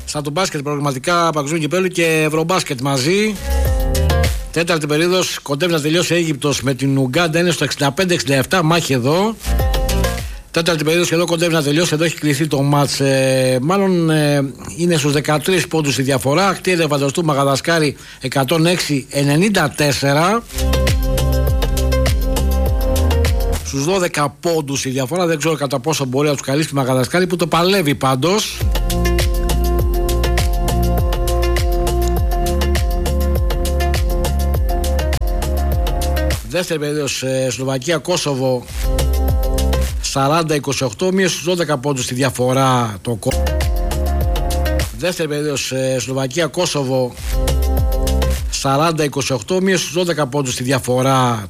Σαν το μπάσκετ προγραμματικά παγκοσμίου κυπέλλου και ευρωμπάσκετ μαζί. Τέταρτη περίοδος κοντεύει να τελειώσει η Αίγυπτος με την Ουγκάντα, είναι στο 65-67, μάχη εδώ. Τέταρτη περίοδος και εδώ κοντεύει να τελειώσει, εδώ έχει κληθεί το μάτς. Μάλλον είναι στους 13 πόντους η διαφορά. Κτίρια Βαντοστού Μαγαδασκάρη 106-94. Στους 12 πόντους η διαφορά, δεν ξέρω κατά πόσο μπορεί να τους καλύψει η Μαγαδασκάρη που το παλεύει πάντως. Δεύτερη περίοδος Σλοβακία-Κόσοβο 40-28, μία στους 12 πόντους τη διαφορά το Δεύτερη περίοδος Σλοβακία-Κόσοβο 40-28, μία στους 12 πόντους τη διαφορά